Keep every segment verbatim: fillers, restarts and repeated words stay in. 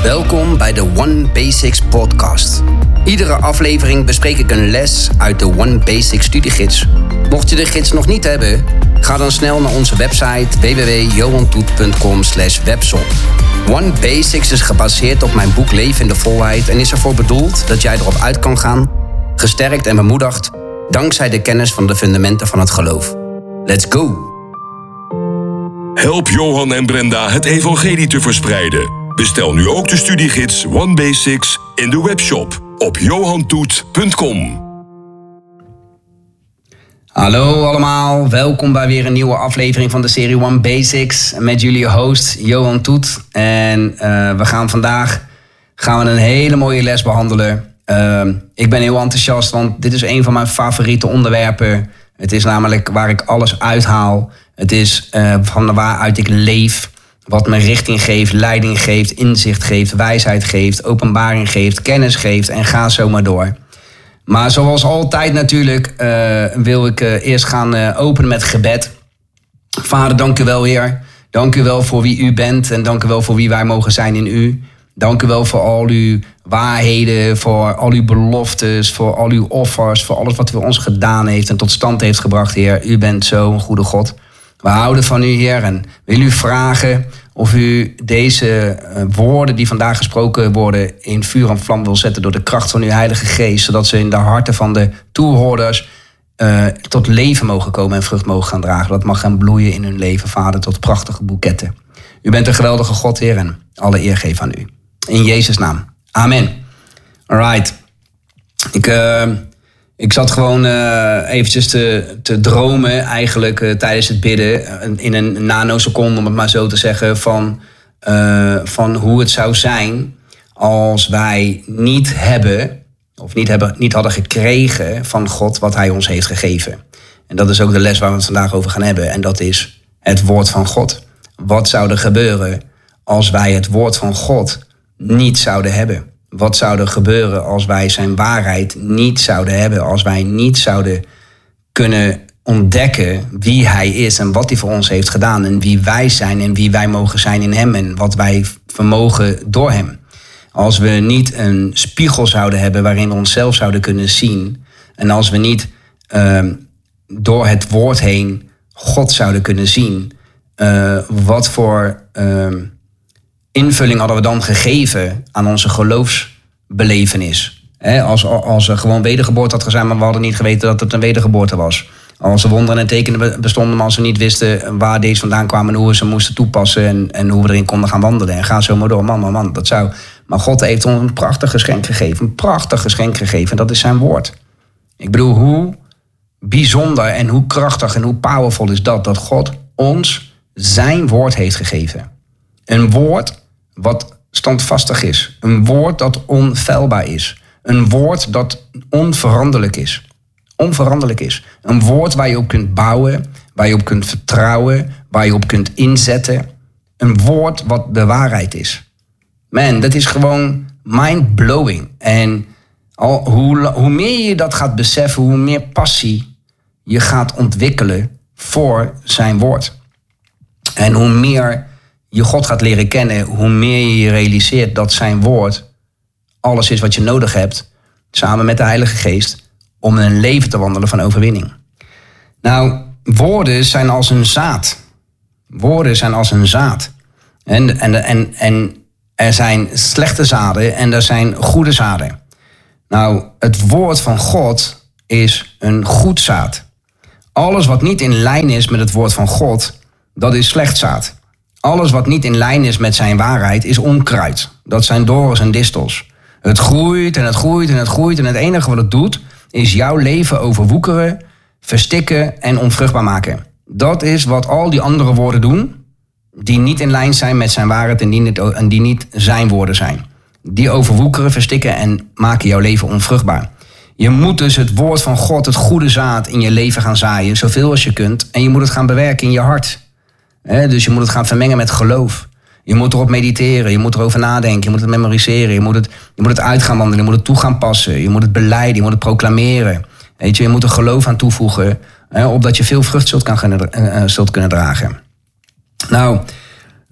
Welkom bij de One Basics podcast. Iedere aflevering bespreek ik een les uit de One Basics studiegids. Mocht je de gids nog niet hebben, ga dan snel naar onze website w w w punt johan toet punt com slash webshop. One Basics is gebaseerd op mijn boek Leven in de Volheid en is ervoor bedoeld dat jij erop uit kan gaan, gesterkt en bemoedigd, dankzij de kennis van de fundamenten van het geloof. Let's go! Help Johan en Brenda het evangelie te verspreiden. Bestel nu ook de studiegids One Basics in de webshop op johan toet punt com. Hallo allemaal, welkom bij weer een nieuwe aflevering van de serie One Basics met jullie host Johan Toet. En uh, we gaan vandaag gaan we een hele mooie les behandelen. Uh, ik ben heel enthousiast, want dit is een van mijn favoriete onderwerpen. Het is namelijk waar ik alles uithaal. Het is uh, van waaruit ik leef. Wat me richting geeft, leiding geeft, inzicht geeft, wijsheid geeft, openbaring geeft, kennis geeft en ga zo maar door. Maar zoals altijd natuurlijk uh, wil ik uh, eerst gaan uh, openen met gebed. Vader, dank u wel, Heer. Dank u wel voor wie u bent en dank u wel voor wie wij mogen zijn in u. Dank u wel voor al uw waarheden, voor al uw beloftes, voor al uw offers, voor alles wat u ons gedaan heeft en tot stand heeft gebracht, Heer. U bent zo'n goede God. We houden van u, Heer, en wil u vragen of u deze woorden die vandaag gesproken worden in vuur en vlam wil zetten door de kracht van uw Heilige Geest, zodat ze in de harten van de toehoorders uh, tot leven mogen komen en vrucht mogen gaan dragen. Dat mag gaan bloeien in hun leven, Vader, tot prachtige boeketten. U bent een geweldige God, Heer, en alle eer geef aan u. In Jezus' naam. Amen. Alright. Ik... Uh, Ik zat gewoon uh, eventjes te, te dromen eigenlijk uh, tijdens het bidden. Uh, in een nanoseconde, om het maar zo te zeggen, van, uh, van hoe het zou zijn als wij niet hebben, of niet, hebben, niet hadden gekregen van God wat hij ons heeft gegeven. En dat is ook de les waar we het vandaag over gaan hebben. En dat is het woord van God. Wat zou er gebeuren als wij het woord van God niet zouden hebben? Wat zou er gebeuren als wij zijn waarheid niet zouden hebben? Als wij niet zouden kunnen ontdekken wie hij is en wat hij voor ons heeft gedaan. En wie wij zijn en wie wij mogen zijn in hem en wat wij vermogen door hem. Als we niet een spiegel zouden hebben waarin we onszelf zouden kunnen zien. En als we niet uh, door het woord heen God zouden kunnen zien. Uh, wat voor... Uh, invulling hadden we dan gegeven aan onze geloofsbelevenis. He, als, als er gewoon wedergeboorte had gezegd, maar we hadden niet geweten dat het een wedergeboorte was. Als er wonderen en tekenen bestonden, maar als we niet wisten waar deze vandaan kwamen en hoe we ze moesten toepassen en, en hoe we erin konden gaan wandelen. En ga zo maar door, man, man, man. Dat zou... Maar God heeft ons een prachtig geschenk gegeven. Een prachtig geschenk gegeven. En dat is zijn woord. Ik bedoel, hoe bijzonder en hoe krachtig en hoe powerful is dat, dat God ons zijn woord heeft gegeven. Een woord wat standvastig is. Een woord dat onfeilbaar is. Een woord dat onveranderlijk is. Onveranderlijk is. Een woord waar je op kunt bouwen, waar je op kunt vertrouwen, waar je op kunt inzetten. Een woord wat de waarheid is. Man, dat is gewoon mind-blowing. En al, hoe, hoe meer je dat gaat beseffen, hoe meer passie je gaat ontwikkelen voor zijn woord. En hoe meer je God gaat leren kennen, hoe meer je je realiseert dat zijn woord alles is wat je nodig hebt, samen met de Heilige Geest, om een leven te wandelen van overwinning. Nou, woorden zijn als een zaad. Woorden zijn als een zaad. En, en, en, en er zijn slechte zaden en er zijn goede zaden. Nou, het woord van God is een goed zaad. Alles wat niet in lijn is met het woord van God, dat is slecht zaad. Alles wat niet in lijn is met zijn waarheid is onkruid. Dat zijn dorens en distels. Het groeit en het groeit en het groeit en het enige wat het doet is jouw leven overwoekeren, verstikken en onvruchtbaar maken. Dat is wat al die andere woorden doen die niet in lijn zijn met zijn waarheid en die niet, en die niet zijn woorden zijn. Die overwoekeren, verstikken en maken jouw leven onvruchtbaar. Je moet dus het woord van God, het goede zaad in je leven gaan zaaien, zoveel als je kunt. En je moet het gaan bewerken in je hart. He, dus je moet het gaan vermengen met geloof. Je moet erop mediteren, je moet erover nadenken, je moet het memoriseren, je moet het, je moet het uit gaan wandelen, je moet het toe gaan passen, je moet het belijden, je moet het proclameren. Weet je, je moet er geloof aan toevoegen, he, opdat je veel vrucht zult, kan, uh, zult kunnen dragen. Nou,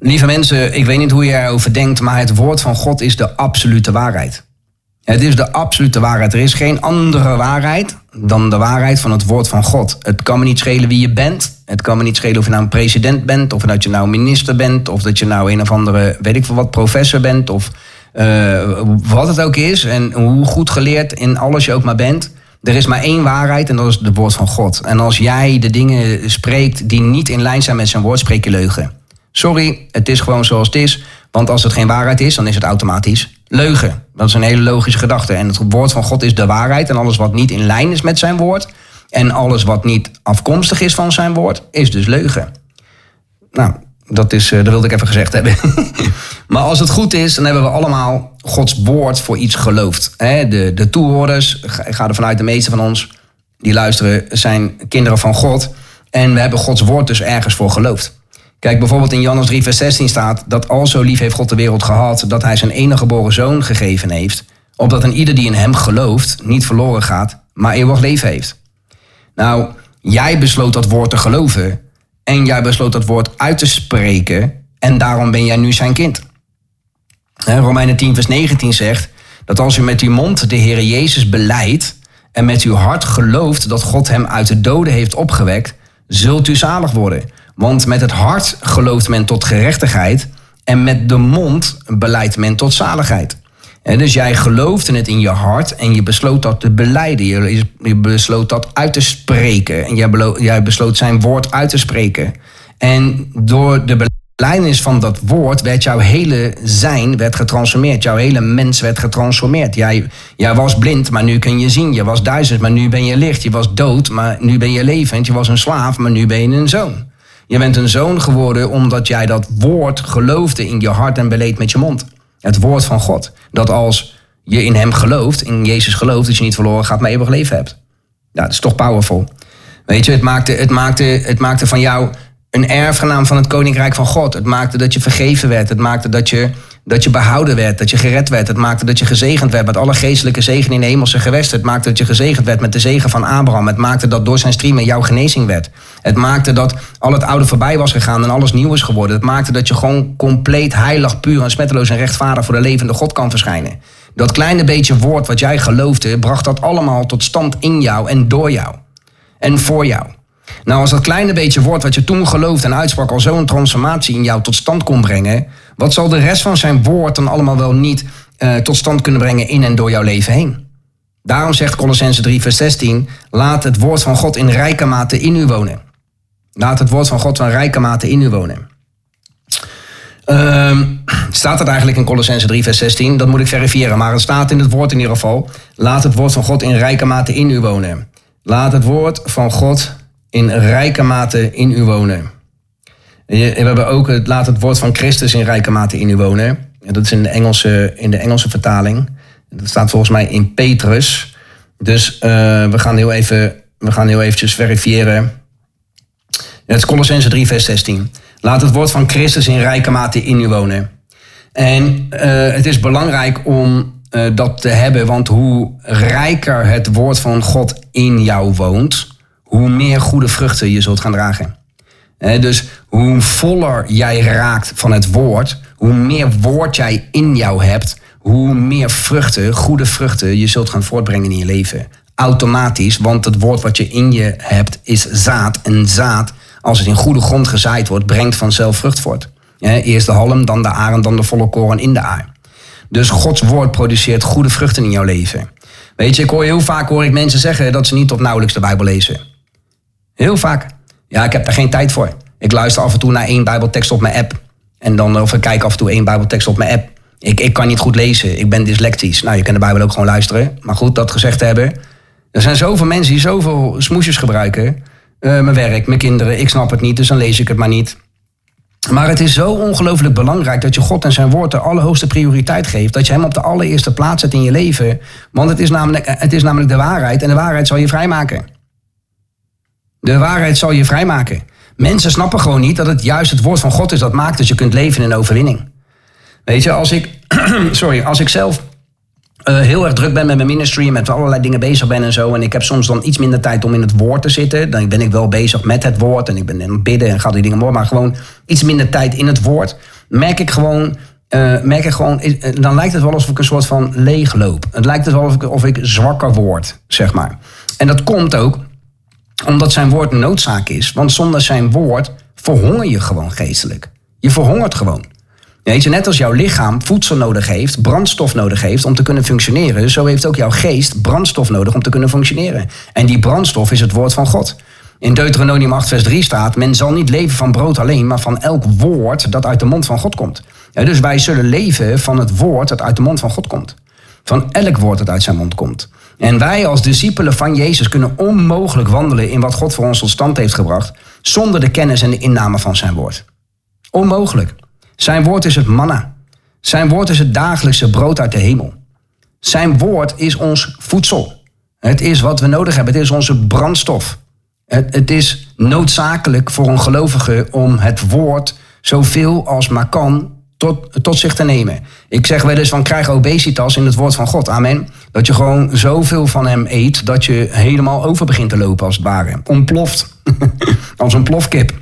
Lieve mensen, ik weet niet hoe je erover denkt, maar het woord van God is de absolute waarheid. Het is de absolute waarheid. Er is geen andere waarheid dan de waarheid van het woord van God. Het kan me niet schelen wie je bent. Het kan me niet schelen of je nou een president bent, of dat je nou minister bent, of dat je nou een of andere, weet ik veel wat, professor bent, of uh, wat het ook is. En hoe goed geleerd in alles je ook maar bent. Er is maar één waarheid en dat is het woord van God. En als jij de dingen spreekt die niet in lijn zijn met zijn woord, spreek je leugen. Sorry, het is gewoon zoals het is. Want als het geen waarheid is, dan is het automatisch leugen. Dat is een hele logische gedachte. En het woord van God is de waarheid. En alles wat niet in lijn is met zijn woord, en alles wat niet afkomstig is van zijn woord, is dus leugen. Nou, dat, is, dat wilde ik even gezegd hebben. Maar als het goed is, dan hebben we allemaal Gods woord voor iets geloofd. De, de toehoorders, ik ga er vanuit de meeste van ons die luisteren, zijn kinderen van God. En we hebben Gods woord dus ergens voor geloofd. Kijk, bijvoorbeeld in Johannes drie vers zestien staat dat al zo lief heeft God de wereld gehad, dat hij zijn enige geboren zoon gegeven heeft, opdat een ieder die in hem gelooft niet verloren gaat, maar eeuwig leven heeft. Nou, jij besloot dat woord te geloven en jij besloot dat woord uit te spreken en daarom ben jij nu zijn kind. Romeinen tien vers negentien zegt dat als u met uw mond de Heere Jezus belijdt en met uw hart gelooft dat God hem uit de doden heeft opgewekt, zult u zalig worden. Want met het hart gelooft men tot gerechtigheid en met de mond belijdt men tot zaligheid. En dus jij geloofde het in je hart en je besloot dat te belijden. Je besloot dat uit te spreken. En jij besloot zijn woord uit te spreken. En door de belijdenis van dat woord werd jouw hele zijn werd getransformeerd. Jouw hele mens werd getransformeerd. Jij, jij was blind, maar nu kun je zien. Je was duizend, maar nu ben je licht. Je was dood, maar nu ben je levend. Je was een slaaf, maar nu ben je een zoon. Je bent een zoon geworden omdat jij dat woord geloofde in je hart en beleed met je mond. Het woord van God. Dat als je in hem gelooft, in Jezus gelooft, dat je niet verloren gaat, maar eeuwig leven hebt. Ja, dat is toch powerful. Weet je, het maakte, het maakte, het maakte van jou een erfgenaam van het koninkrijk van God. Het maakte dat je vergeven werd. Het maakte dat je, dat je behouden werd, dat je gered werd. Het maakte dat je gezegend werd met alle geestelijke zegen in de hemelse gewesten. Het maakte dat je gezegend werd met de zegen van Abraham. Het maakte dat door zijn striemen jouw genezing werd. Het maakte dat al het oude voorbij was gegaan en alles nieuw is geworden. Het maakte dat je gewoon compleet heilig, puur en smetteloos en rechtvaardig voor de levende God kan verschijnen. Dat kleine beetje woord wat jij geloofde, bracht dat allemaal tot stand in jou en door jou. En voor jou. Nou, als dat kleine beetje woord wat je toen geloofde en uitsprak al zo'n transformatie in jou tot stand kon brengen, wat zal de rest van zijn woord dan allemaal wel niet uh, tot stand kunnen brengen in en door jouw leven heen? Daarom zegt Kolossenzen drie vers zestien, laat het woord van God in rijke mate in u wonen. Laat het woord van God in rijke mate in u wonen. Uh, staat het eigenlijk in Kolossenzen drie vers zestien? Dat moet ik verifiëren, maar het staat in het woord in ieder geval. Laat het woord van God in rijke mate in u wonen. Laat het woord van God in rijke mate in u wonen. We hebben ook het, laat het woord van Christus in rijke mate in u wonen. Dat is in de Engelse, in de Engelse vertaling. Dat staat volgens mij in Petrus. Dus uh, we gaan heel even, we gaan heel eventjes verifiëren. Het is Kolossenzen drie vers zestien. Laat het woord van Christus in rijke mate in u wonen. En uh, het is belangrijk om uh, dat te hebben, want hoe rijker het woord van God in jou woont, hoe meer goede vruchten je zult gaan dragen. He, dus hoe voller jij raakt van het woord, hoe meer woord jij in jou hebt, hoe meer vruchten, goede vruchten je zult gaan voortbrengen in je leven. Automatisch, want het woord wat je in je hebt is zaad. En zaad, als het in goede grond gezaaid wordt, brengt vanzelf vrucht voort. He, eerst de halm, dan de arend, dan de volle koren in de aar. Dus Gods woord produceert goede vruchten in jouw leven. Weet je, ik hoor heel vaak hoor ik mensen zeggen dat ze niet tot nauwelijks de Bijbel lezen. Heel vaak. Ja, ik heb daar geen tijd voor. Ik luister af en toe naar één Bijbeltekst op mijn app. En dan, of ik kijk af en toe één Bijbeltekst op mijn app. Ik, ik kan niet goed lezen. Ik ben dyslectisch. Nou, je kan de Bijbel ook gewoon luisteren. Maar goed, dat gezegd te hebben. Er zijn zoveel mensen die zoveel smoesjes gebruiken. Uh, mijn werk, mijn kinderen. Ik snap het niet, dus dan lees ik het maar niet. Maar het is zo ongelooflijk belangrijk dat je God en zijn woord de allerhoogste prioriteit geeft. Dat je hem op de allereerste plaats zet in je leven. Want het is namelijk, het is namelijk de waarheid. En de waarheid zal je vrijmaken. De waarheid zal je vrijmaken. Mensen snappen gewoon niet dat het juist het woord van God is dat maakt dat je kunt leven in overwinning. Weet je, als ik, sorry, als ik zelf Uh, heel erg druk ben met mijn ministry, met allerlei dingen bezig ben en zo. En ik heb soms dan iets minder tijd om in het woord te zitten. Dan ben ik wel bezig met het woord en ik ben aan het bidden en ga die dingen door. Maar gewoon iets minder tijd in het woord. Merk ik gewoon, uh, merk ik gewoon uh, dan lijkt het wel alsof ik een soort van leegloop. Het lijkt het wel alsof ik, of ik zwakker word, zeg maar. En dat komt ook omdat zijn woord noodzaak is. Want zonder zijn woord verhonger je gewoon geestelijk. Je verhongert gewoon. Weet je, net als jouw lichaam voedsel nodig heeft, brandstof nodig heeft om te kunnen functioneren, zo heeft ook jouw geest brandstof nodig om te kunnen functioneren. En die brandstof is het woord van God. In Deuteronomium acht vers drie staat, men zal niet leven van brood alleen, maar van elk woord dat uit de mond van God komt. Ja, dus wij zullen leven van het woord dat uit de mond van God komt. Van elk woord dat uit zijn mond komt. En wij als discipelen van Jezus kunnen onmogelijk wandelen in wat God voor ons tot stand heeft gebracht, zonder de kennis en de inname van zijn woord. Onmogelijk. Zijn woord is het manna. Zijn woord is het dagelijkse brood uit de hemel. Zijn woord is ons voedsel. Het is wat we nodig hebben. Het is onze brandstof. Het, het is noodzakelijk voor een gelovige om het woord zoveel als maar kan tot, tot zich te nemen. Ik zeg wel eens van krijg obesitas in het woord van God. Amen. Dat je gewoon zoveel van hem eet dat je helemaal over begint te lopen als het ware. Ontploft. Als een plofkip.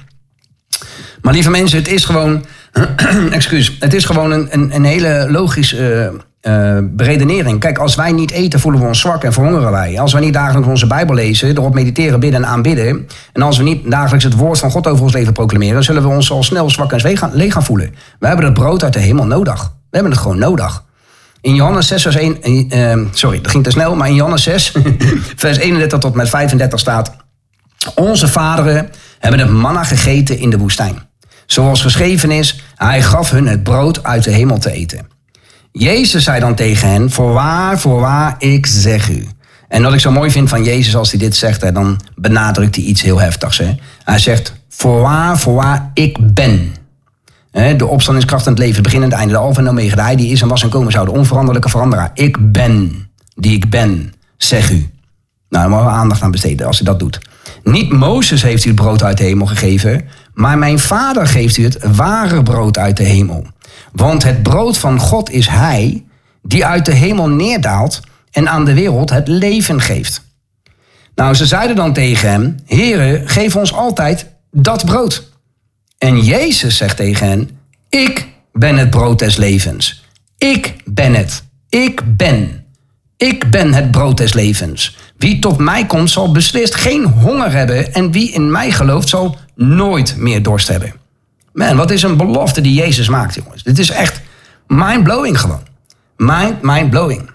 Maar lieve mensen, het is gewoon... Excuus. Het is gewoon een, een, een hele logische uh, uh, beredenering. Kijk, als wij niet eten, voelen we ons zwak en verhongeren wij. Als wij niet dagelijks onze Bijbel lezen, erop mediteren, bidden en aanbidden, en als we niet dagelijks het woord van God over ons leven proclameren, zullen we ons al snel zwak en leeg gaan voelen. We hebben het brood uit de hemel nodig. We hebben het gewoon nodig. In Johannes zes vers één, uh, sorry, dat ging te snel, maar in Johannes zes vers eenendertig tot met vijfendertig staat, onze vaderen hebben het manna gegeten in de woestijn. Zoals geschreven is, hij gaf hun het brood uit de hemel te eten. Jezus zei dan tegen hen, voorwaar, voorwaar, ik zeg u. En wat ik zo mooi vind van Jezus als hij dit zegt, hè, dan benadrukt hij iets heel heftigs. Hè. Hij zegt, voorwaar, voorwaar, ik ben. Hè, de opstandingskracht en het leven, het begin en het einde, de alfa en de omega, de hij die is en was en komen zou, de onveranderlijke veranderaar. Ik ben, die ik ben, zeg u. Nou, daar mogen we aandacht aan besteden als hij dat doet. Niet Mozes heeft u het brood uit de hemel gegeven, maar mijn vader geeft u het ware brood uit de hemel. Want het brood van God is hij die uit de hemel neerdaalt en aan de wereld het leven geeft. Nou, ze zeiden dan tegen hem, Heere, geef ons altijd dat brood. En Jezus zegt tegen hen, ik ben het brood des levens. Ik ben het. Ik ben. Ik ben het brood des levens. Wie tot mij komt zal beslist geen honger hebben en wie in mij gelooft zal nooit meer dorst hebben. Man, wat is een belofte die Jezus maakt, jongens. Dit is echt mind-blowing gewoon. Mind, mind-blowing.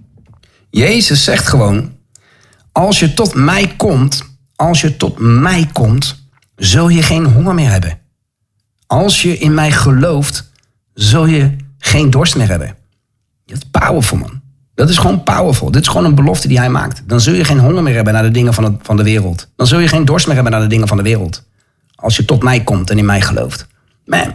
Jezus zegt gewoon, als je tot mij komt, als je tot mij komt, zul je geen honger meer hebben. Als je in mij gelooft, zul je geen dorst meer hebben. Dat is powerful, man. Dat is gewoon powerful. Dit is gewoon een belofte die hij maakt. Dan zul je geen honger meer hebben naar de dingen van, het, van de wereld. Dan zul je geen dorst meer hebben naar de dingen van de wereld. Als je tot mij komt en in mij gelooft. Man.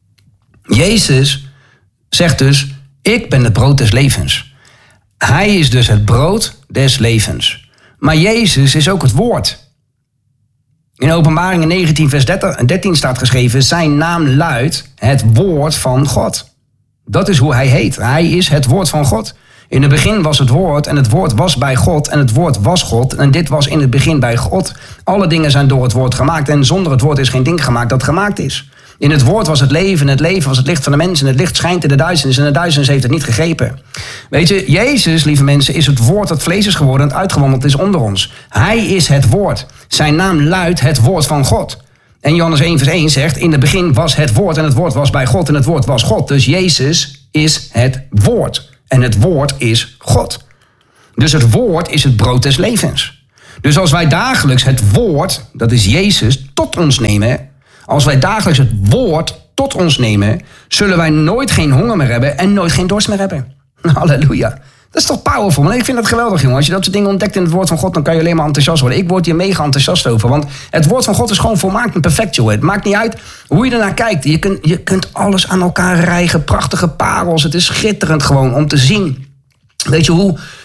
Jezus zegt dus, ik ben het brood des levens. Hij is dus het brood des levens. Maar Jezus is ook het woord. In Openbaringen negentien vers dertien staat geschreven, zijn naam luidt het woord van God. Dat is hoe hij heet. Hij is het woord van God. In het begin was het woord en het woord was bij God en het woord was God. En dit was in het begin bij God. Alle dingen zijn door het woord gemaakt en zonder het woord is geen ding gemaakt dat gemaakt is. In het woord was het leven en het leven was het licht van de mensen. En het licht schijnt in de duisternis en de duisternis heeft het niet gegrepen. Weet je, Jezus, lieve mensen, is het woord dat vlees is geworden en het uitgewandeld is onder ons. Hij is het woord. Zijn naam luidt het woord van God. En Johannes één vers één zegt, in het begin was het woord en het woord was bij God en het woord was God. Dus Jezus is het woord. En het woord is God. Dus het woord is het brood des levens. Dus als wij dagelijks het woord, dat is Jezus, tot ons nemen. Als wij dagelijks het woord tot ons nemen, zullen wij nooit geen honger meer hebben en nooit geen dorst meer hebben. Halleluja. Dat is toch powerful. Maar ik vind dat geweldig, jongen. Als je dat soort dingen ontdekt in het woord van God, dan kan je alleen maar enthousiast worden. Ik word hier mega enthousiast over. Want het woord van God is gewoon volmaakt en perfect, joh. Het maakt niet uit hoe je ernaar kijkt. Je kunt, je kunt alles aan elkaar rijgen. Prachtige parels. Het is schitterend gewoon om te zien. Weet je hoe,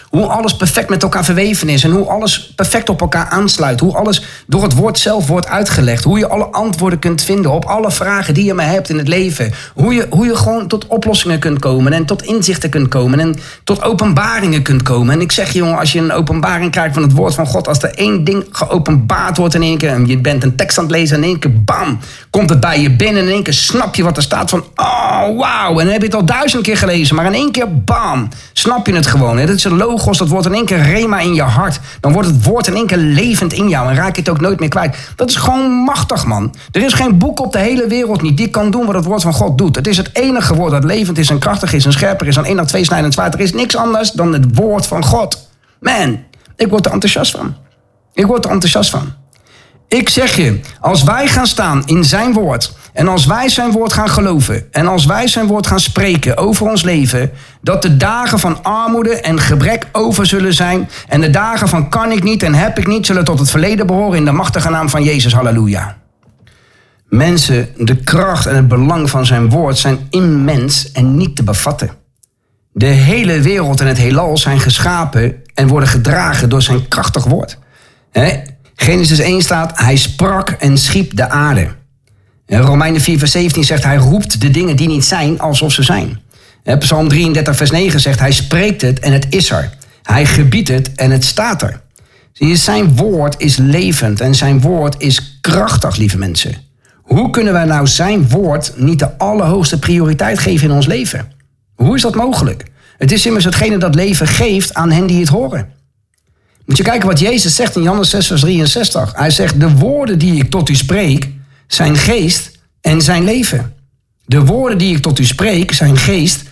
Hoe alles perfect met elkaar verweven is. En hoe alles perfect op elkaar aansluit. Hoe alles door het woord zelf wordt uitgelegd. Hoe je alle antwoorden kunt vinden op alle vragen die je maar hebt in het leven. Hoe je, hoe je gewoon tot oplossingen kunt komen. En tot inzichten kunt komen. En tot openbaringen kunt komen. En ik zeg je jongen, als je een openbaring krijgt van het woord van God. Als er één ding geopenbaard wordt in één keer. En je bent een tekst aan het lezen en in één keer bam. Komt het bij je binnen. En in één keer snap je wat er staat van. Oh wauw. En dan heb je het al duizend keer gelezen. Maar in één keer bam. Snap je het gewoon. Hè? Dat is een logos. Dat wordt in één keer rema in je hart. Dan wordt het woord in één keer levend in jou. En raak je het ook nooit meer kwijt. Dat is gewoon machtig man. Er is geen boek op de hele wereld niet die kan doen wat het woord van God doet. Het is het enige woord dat levend is en krachtig is en scherper is dan één of twee snijdend zwaard. Er is niks anders dan het woord van God. Man, ik word er enthousiast van. Ik word er enthousiast van. Ik zeg je, als wij gaan staan in zijn woord. En als wij zijn woord gaan geloven. En als wij zijn woord gaan spreken over ons leven. Dat de dagen van armoede en gebrek over zullen zijn. En de dagen van kan ik niet en heb ik niet zullen tot het verleden behoren. In de machtige naam van Jezus. Halleluja. Mensen, de kracht en het belang van zijn woord zijn immens en niet te bevatten. De hele wereld en het heelal zijn geschapen en worden gedragen door zijn krachtig woord. He? Genesis één staat, hij sprak en schiep de aarde. En Romeinen vier vers zeventien zegt, hij roept de dingen die niet zijn alsof ze zijn. He? Psalm drieëndertig vers negen zegt, hij spreekt het en het is er. Hij gebiedt het en het staat er. Zie je, zijn woord is levend en zijn woord is krachtig, lieve mensen. Hoe kunnen wij nou zijn woord niet de allerhoogste prioriteit geven in ons leven? Hoe is dat mogelijk? Het is immers hetgene dat leven geeft aan hen die het horen. Moet je kijken wat Jezus zegt in Johannes zes vers drieënzestig. Hij zegt, de woorden die ik tot u spreek, zijn geest en zijn leven. De woorden die ik tot u spreek, zijn geest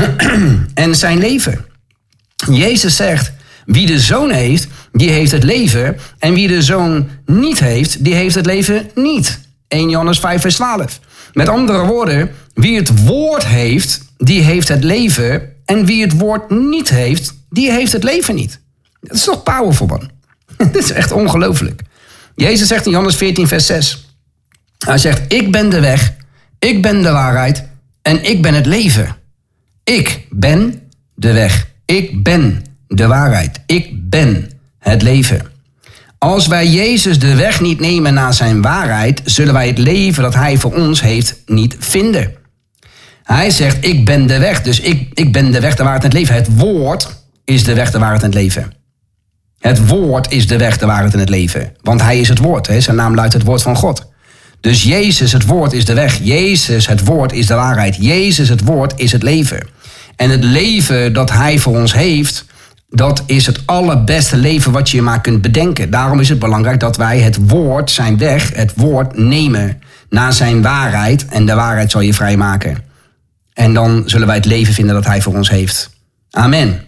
en zijn leven. Jezus zegt, wie de zoon heeft, die heeft het leven. En wie de zoon niet heeft, die heeft het leven niet. eerste Johannes vijf vers twaalf. Met andere woorden, wie het woord heeft, die heeft het leven. En wie het woord niet heeft, die heeft het leven niet. Dat is toch powerful, man. Dit is echt ongelooflijk. Jezus zegt in Johannes veertien vers zes. Hij zegt, ik ben de weg, ik ben de waarheid en ik ben het leven. Ik ben de weg, ik ben de waarheid, ik ben het leven. Als wij Jezus de weg niet nemen naar zijn waarheid, zullen wij het leven dat hij voor ons heeft niet vinden. Hij zegt, ik ben de weg, dus ik, ik ben de weg, de waarheid en het leven. Het woord is de weg, de waarheid en het leven. Het woord is de weg, de waarheid en het leven. Want hij is het woord, hè? Zijn naam luidt het woord van God. Dus Jezus, het woord, is de weg. Jezus, het woord, is de waarheid. Jezus, het woord, is het leven. En het leven dat hij voor ons heeft, dat is het allerbeste leven wat je maar kunt bedenken. Daarom is het belangrijk dat wij het woord, zijn weg, het woord nemen naar zijn waarheid. En de waarheid zal je vrijmaken. En dan zullen wij het leven vinden dat hij voor ons heeft. Amen.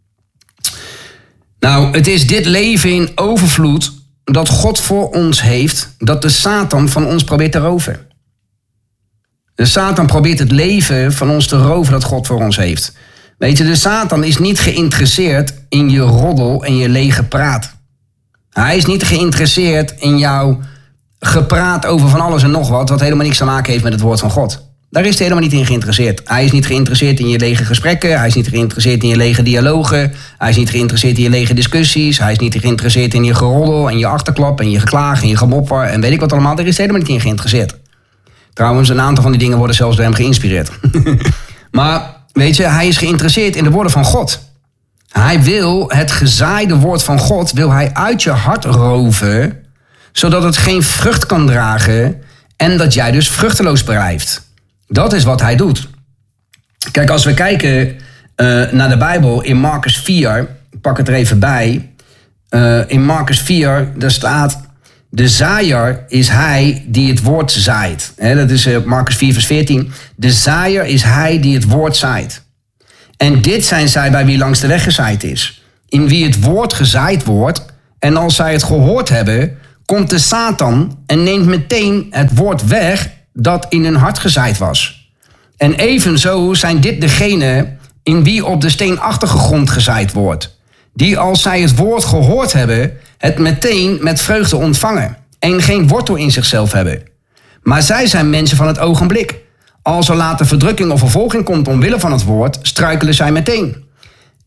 Nou, het is dit leven in overvloed dat God voor ons heeft, dat de Satan van ons probeert te roven. De Satan probeert het leven van ons te roven dat God voor ons heeft. Weet je, de Satan is niet geïnteresseerd in je roddel en je lege praat. Hij is niet geïnteresseerd in jouw gepraat over van alles en nog wat, wat helemaal niks te maken heeft met het woord van God. Daar is hij helemaal niet in geïnteresseerd. Hij is niet geïnteresseerd in je lege gesprekken. Hij is niet geïnteresseerd in je lege dialogen. Hij is niet geïnteresseerd in je lege discussies. Hij is niet geïnteresseerd in je geroddel en je achterklap en je geklaag en je gemopper en weet ik wat allemaal. Daar is hij helemaal niet in geïnteresseerd. Trouwens, een aantal van die dingen worden zelfs door hem geïnspireerd. Maar weet je, hij is geïnteresseerd in de woorden van God. Hij wil het gezaaide woord van God, wil hij uit je hart roven, zodat het geen vrucht kan dragen en dat jij dus vruchteloos blijft. Dat is wat hij doet. Kijk, als we kijken uh, naar de Bijbel in Marcus vier, ik pak het er even bij. Uh, in Marcus vier, daar staat, de zaaier is hij die het woord zaait. He, dat is uh, Marcus vier vers veertien. De zaaier is hij die het woord zaait. En dit zijn zij bij wie langs de weg gezaaid is. In wie het woord gezaaid wordt. En als zij het gehoord hebben, komt de Satan en neemt meteen het woord weg dat in hun hart gezaaid was. En evenzo zijn dit degenen in wie op de steenachtige grond gezaaid wordt. Die als zij het woord gehoord hebben, het meteen met vreugde ontvangen. En geen wortel in zichzelf hebben. Maar zij zijn mensen van het ogenblik. Als er later verdrukking of vervolging komt omwille van het woord, struikelen zij meteen.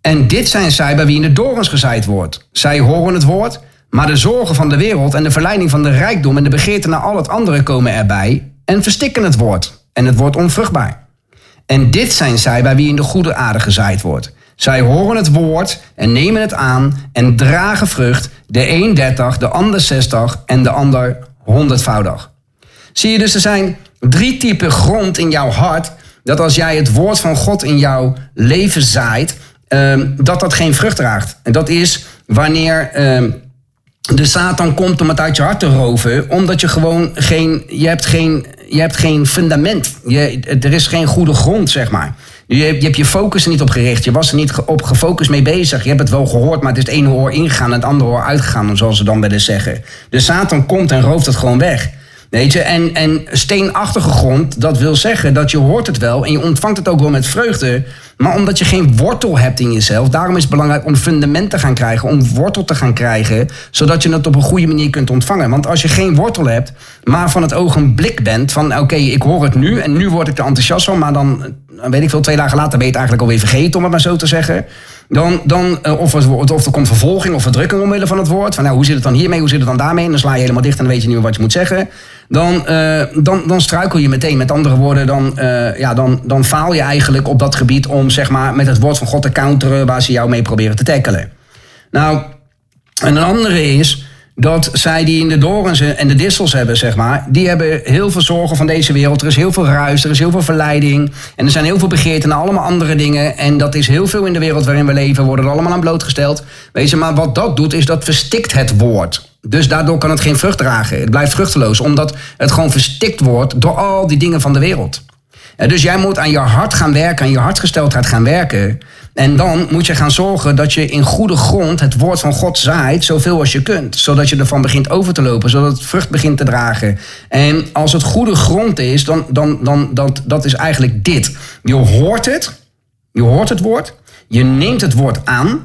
En dit zijn zij bij wie in de dorens gezaaid wordt. Zij horen het woord, maar de zorgen van de wereld en de verleiding van de rijkdom en de begeerte naar al het andere komen erbij en verstikken het woord. En het wordt onvruchtbaar. En dit zijn zij bij wie in de goede aarde gezaaid wordt. Zij horen het woord en nemen het aan en dragen vrucht. De een dertig, de ander zestig en de ander honderdvoudig. Zie je dus, er zijn drie typen grond in jouw hart. Dat als jij het woord van God in jouw leven zaait, um, dat dat geen vrucht draagt. En dat is wanneer um, de Satan komt om het uit je hart te roven. Omdat je gewoon geen, je hebt geen, je hebt geen fundament. Je, er is geen goede grond, zeg maar. Je hebt, je hebt je focus er niet op gericht. Je was er niet op gefocust mee bezig. Je hebt het wel gehoord, maar het is het ene oor ingegaan en het andere oor uitgegaan, zoals ze dan willen zeggen. De Satan komt en rooft het gewoon weg. Weet je, en, en steenachtige grond, dat wil zeggen dat je hoort het wel en je ontvangt het ook wel met vreugde. Maar omdat je geen wortel hebt in jezelf, daarom is het belangrijk om fundament te gaan krijgen, om wortel te gaan krijgen, zodat je het op een goede manier kunt ontvangen. Want als je geen wortel hebt, maar van het ogenblik bent van oké, okay, ik hoor het nu en nu word ik er enthousiast van, maar dan, weet ik veel, twee dagen later ben je het eigenlijk alweer vergeten, om het maar zo te zeggen. Dan, dan, of, het, of er komt vervolging of verdrukking omwille van het woord. Van, nou, hoe zit het dan hiermee, hoe zit het dan daarmee? En dan sla je helemaal dicht en dan weet je niet meer wat je moet zeggen. Dan, uh, dan, dan struikel je meteen. Met andere woorden, dan, uh, ja, dan, dan faal je eigenlijk op dat gebied om zeg maar, met het woord van God te counteren waar ze jou mee proberen te tackelen. Nou, en een andere is dat zij die in de dorens en de distels hebben, zeg maar, die hebben heel veel zorgen van deze wereld. Er is heel veel ruis, er is heel veel verleiding. En er zijn heel veel begeerten naar allemaal andere dingen. En dat is heel veel in de wereld waarin we leven, worden er allemaal aan blootgesteld. Weet je, maar wat dat doet, is dat verstikt het woord. Dus daardoor kan het geen vrucht dragen. Het blijft vruchteloos, omdat het gewoon verstikt wordt door al die dingen van de wereld. Dus jij moet aan je hart gaan werken, aan je hartgesteldheid gaan werken. En dan moet je gaan zorgen dat je in goede grond het woord van God zaait, zoveel als je kunt. Zodat je ervan begint over te lopen, zodat het vrucht begint te dragen. En als het goede grond is, dan, dan, dan dat, dat is eigenlijk dit. Je hoort het, je hoort het woord, je neemt het woord aan.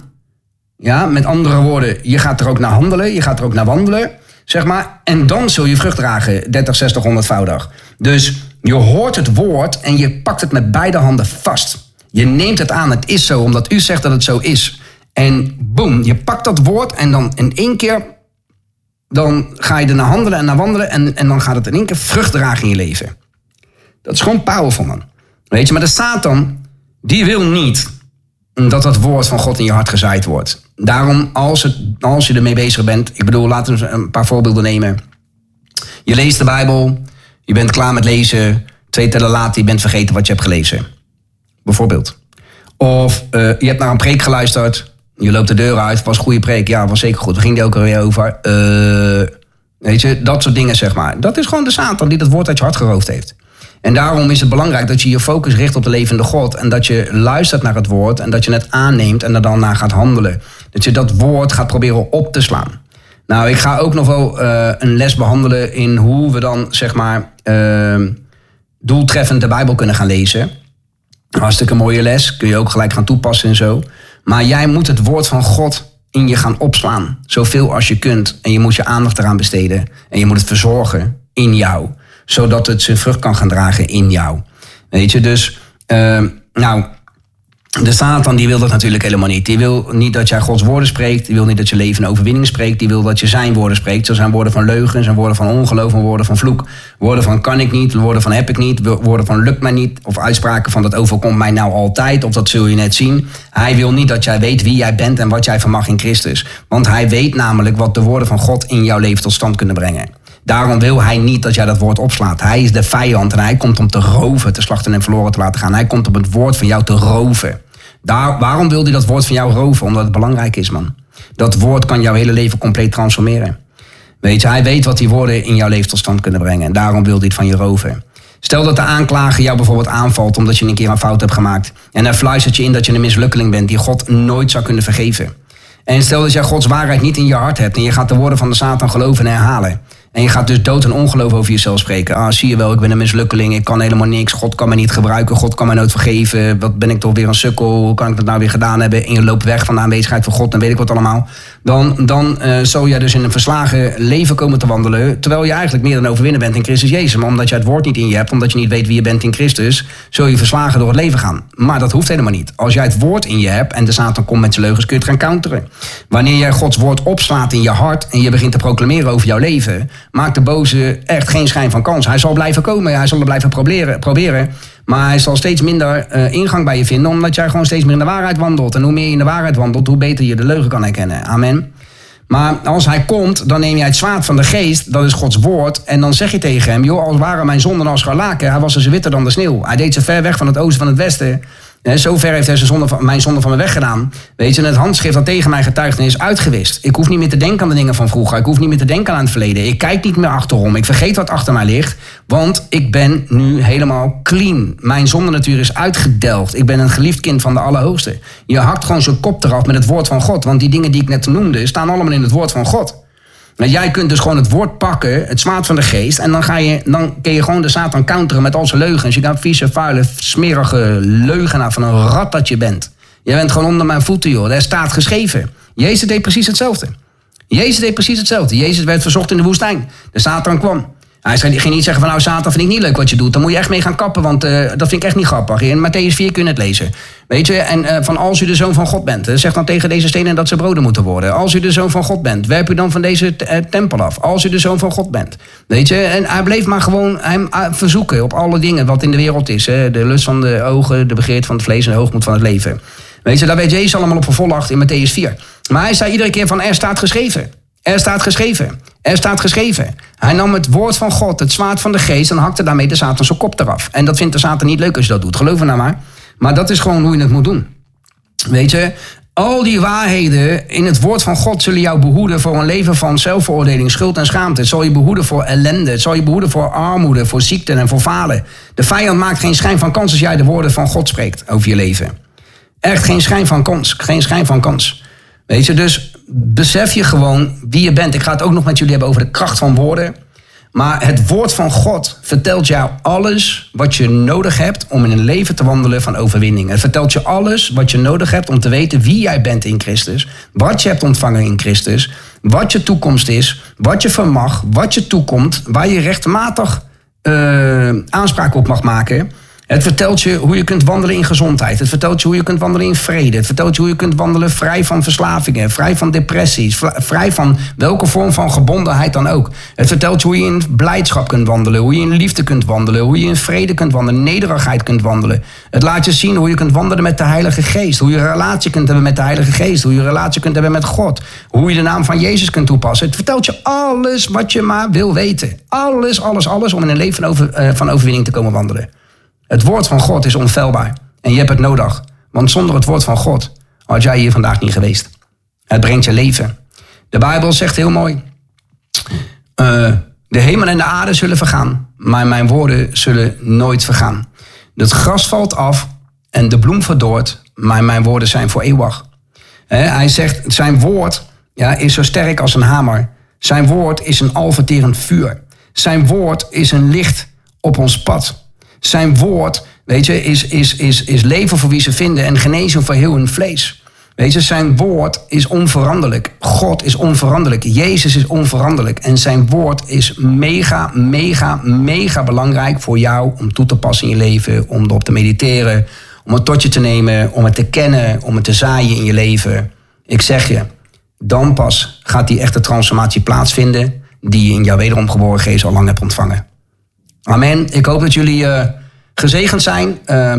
Ja, met andere woorden, je gaat er ook naar handelen, je gaat er ook naar wandelen, zeg maar. En dan zul je vrucht dragen, dertig, zestig, honderdvoudig. Dus je hoort het woord en je pakt het met beide handen vast. Je neemt het aan, het is zo, omdat u zegt dat het zo is. En boem, je pakt dat woord en dan in één keer, dan ga je er naar handelen en naar wandelen en, en dan gaat het in één keer vrucht dragen in je leven. Dat is gewoon powerful, man. Weet je, maar de Satan, die wil niet dat dat woord van God in je hart gezaaid wordt. Daarom, als, het, als je ermee bezig bent, ik bedoel, laten we een paar voorbeelden nemen. Je leest de Bijbel, je bent klaar met lezen, twee tellen later, je bent vergeten wat je hebt gelezen. Bijvoorbeeld. Of uh, je hebt naar een preek geluisterd, je loopt de deur uit, was een goede preek, ja, was zeker goed. We gingen die ook alweer over. Uh, weet je, dat soort dingen, zeg maar. Dat is gewoon de Satan die dat woord uit je hart geroofd heeft. En daarom is het belangrijk dat je je focus richt op de levende God. En dat je luistert naar het woord en dat je het aanneemt en er dan naar gaat handelen. Dat je dat woord gaat proberen op te slaan. Nou, ik ga ook nog wel uh, een les behandelen in hoe we dan, zeg maar, uh, doeltreffend de Bijbel kunnen gaan lezen. Hartstikke mooie les, kun je ook gelijk gaan toepassen en zo. Maar jij moet het woord van God in je gaan opslaan. Zoveel als je kunt. En je moet je aandacht eraan besteden. En je moet het verzorgen in jou. Zodat het zijn vrucht kan gaan dragen in jou. Weet je, dus, uh, nou, de Satan die wil dat natuurlijk helemaal niet. Die wil niet dat jij Gods woorden spreekt. Die wil niet dat je leven in overwinning spreekt. Die wil dat je zijn woorden spreekt. Zo zijn woorden van leugen, zijn woorden van ongeloof, woorden van vloek. Woorden van kan ik niet, woorden van heb ik niet. Woorden van lukt mij niet. Of uitspraken van dat overkomt mij nou altijd. Of dat zul je net zien. Hij wil niet dat jij weet wie jij bent en wat jij vermag in Christus. Want hij weet namelijk wat de woorden van God in jouw leven tot stand kunnen brengen. Daarom wil hij niet dat jij dat woord opslaat. Hij is de vijand en hij komt om te roven, te slachten en verloren te laten gaan. Hij komt om het woord van jou te roven. Daar, waarom wil hij dat woord van jou roven? Omdat het belangrijk is, man. Dat woord kan jouw hele leven compleet transformeren. Weet je, hij weet wat die woorden in jouw leven tot stand kunnen brengen. En daarom wil hij het van je roven. Stel dat de aanklager jou bijvoorbeeld aanvalt omdat je een keer een fout hebt gemaakt. En hij fluistert je in dat je een mislukkeling bent die God nooit zou kunnen vergeven. En stel dat jij Gods waarheid niet in je hart hebt en je gaat de woorden van de Satan geloven en herhalen. En je gaat dus dood en ongeloof over jezelf spreken. Ah, zie je wel, ik ben een mislukkeling, ik kan helemaal niks. God kan me niet gebruiken, God kan mij nooit vergeven. Wat ben ik toch weer een sukkel, hoe kan ik dat nou weer gedaan hebben? En je loopt weg van de aanwezigheid van God, dan weet ik wat allemaal. Dan, dan uh, zal jij dus in een verslagen leven komen te wandelen. Terwijl je eigenlijk meer dan overwinnen bent in Christus Jezus. Maar omdat je het woord niet in je hebt, omdat je niet weet wie je bent in Christus, zul je verslagen door het leven gaan. Maar dat hoeft helemaal niet. Als jij het woord in je hebt en de Satan komt met zijn leugens, kun je het gaan counteren. Wanneer jij Gods woord opslaat in je hart en je begint te proclameren over jouw leven, maakt de boze echt geen schijn van kans. Hij zal blijven komen, hij zal er blijven proberen, proberen maar hij zal steeds minder uh, ingang bij je vinden, omdat jij gewoon steeds meer in de waarheid wandelt. En hoe meer je in de waarheid wandelt, hoe beter je de leugen kan herkennen. Amen. Maar als hij komt, dan neem jij het zwaard van de geest, dat is Gods woord, en dan zeg je tegen hem, joh, als waren mijn zonden als scharlaken, hij was dus witter dan de sneeuw. Hij deed ze ver weg van het oosten van het westen. He, zo ver heeft hij zijn zonde van, mijn zonde van me weggedaan. Weet je, het handschrift dat tegen mij getuigd is uitgewist. Ik hoef niet meer te denken aan de dingen van vroeger. Ik hoef niet meer te denken aan het verleden. Ik kijk niet meer achterom. Ik vergeet wat achter mij ligt. Want ik ben nu helemaal clean. Mijn zondennatuur is uitgedelgd. Ik ben een geliefd kind van de Allerhoogste. Je hakt gewoon zijn kop eraf met het woord van God. Want die dingen die ik net noemde, staan allemaal in het woord van God. Nou, jij kunt dus gewoon het woord pakken, het zwaard van de geest, en dan, ga je, dan kun je gewoon de Satan counteren met al zijn leugens. Je gaat vieze, vuile, smerige leugenaar van een rat dat je bent. Je bent gewoon onder mijn voeten, joh. Daar staat geschreven. Jezus deed precies hetzelfde. Jezus deed precies hetzelfde. Jezus werd verzocht in de woestijn. De Satan kwam. Hij ging niet zeggen van, nou Satan, vind ik niet leuk wat je doet. Dan moet je echt mee gaan kappen, want uh, dat vind ik echt niet grappig. In Matthäus vier kun je het lezen. Weet je, en uh, van als u de zoon van God bent, uh, zeg dan tegen deze stenen dat ze broden moeten worden. Als u de zoon van God bent, werp u dan van deze t- uh, tempel af. Als u de zoon van God bent. Weet je, en hij bleef maar gewoon hem uh, verzoeken op alle dingen wat in de wereld is. Hè? De lust van de ogen, de begeerte van het vlees en de hoogmoed van het leven. Weet je, daar werd Jezus allemaal op vervolgd in Matthäus vier. Maar hij zei iedere keer van, er staat geschreven. Er staat geschreven. Er staat geschreven. Hij nam het woord van God, het zwaard van de geest, en hakte daarmee de Satan zijn kop eraf. En dat vindt de Satan niet leuk als je dat doet. Geloof me nou maar. Maar dat is gewoon hoe je het moet doen. Weet je, al die waarheden in het woord van God zullen jou behoeden voor een leven van zelfveroordeling, schuld en schaamte. Het zal je behoeden voor ellende. Het zal je behoeden voor armoede, voor ziekten en voor falen. De vijand maakt geen schijn van kans als jij de woorden van God spreekt over je leven. Echt geen schijn van kans. Geen schijn van kans. Weet je, dus besef je gewoon wie je bent. Ik ga het ook nog met jullie hebben over de kracht van woorden. Maar het woord van God vertelt jou alles wat je nodig hebt om in een leven te wandelen van overwinning. Het vertelt je alles wat je nodig hebt om te weten wie jij bent in Christus. Wat je hebt ontvangen in Christus. Wat je toekomst is. Wat je vermag. Wat je toekomt. Waar je rechtmatig uh, aanspraak op mag maken. Het vertelt je hoe je kunt wandelen in gezondheid. Het vertelt je hoe je kunt wandelen in vrede. Het vertelt je hoe je kunt wandelen vrij van verslavingen. Vrij van depressies. Vrij van welke vorm van gebondenheid dan ook. Het vertelt je hoe je in blijdschap kunt wandelen. Hoe je in liefde kunt wandelen. Hoe je in vrede kunt wandelen. Nederigheid kunt wandelen. Het laat je zien hoe je kunt wandelen met de Heilige Geest. Hoe je een relatie kunt hebben met de Heilige Geest. Hoe je een relatie kunt hebben met God. Hoe je de naam van Jezus kunt toepassen. Het vertelt je alles wat je maar wil weten. Alles, alles, alles om in een leven van, over, uh, van overwinning te komen wandelen. Het woord van God is onfeilbaar. En je hebt het nodig. Want zonder het woord van God had jij hier vandaag niet geweest. Het brengt je leven. De Bijbel zegt heel mooi. Uh, de hemel en de aarde zullen vergaan. Maar mijn woorden zullen nooit vergaan. Het gras valt af en de bloem verdort. Maar mijn woorden zijn voor eeuwig. He, hij zegt, zijn woord ja, is zo sterk als een hamer. Zijn woord is een alverterend vuur. Zijn woord is een licht op ons pad. Zijn woord, weet je, is, is, is, is leven voor wie ze vinden en genezing voor heel hun vlees. Weet je, zijn woord is onveranderlijk. God is onveranderlijk. Jezus is onveranderlijk. En zijn woord is mega, mega, mega belangrijk voor jou om toe te passen in je leven. Om erop te mediteren, om het tot je te nemen, om het te kennen, om het te zaaien in je leven. Ik zeg je, dan pas gaat die echte transformatie plaatsvinden die je in jouw wederom geboren geest al lang hebt ontvangen. Amen. Ik hoop dat jullie uh, gezegend zijn. Uh,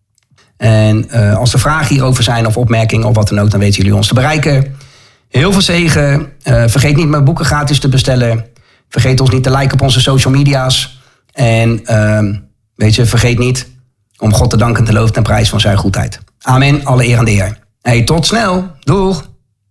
en uh, als er vragen hierover zijn of opmerkingen of wat dan ook, dan weten jullie ons te bereiken. Heel veel zegen. Uh, vergeet niet mijn boeken gratis te bestellen. Vergeet ons niet te liken op onze social media's. En uh, weet je, vergeet niet om God te danken en te loven ten prijs van zijn goedheid. Amen. Alle eer aan de Heer. Hey, tot snel. Doeg.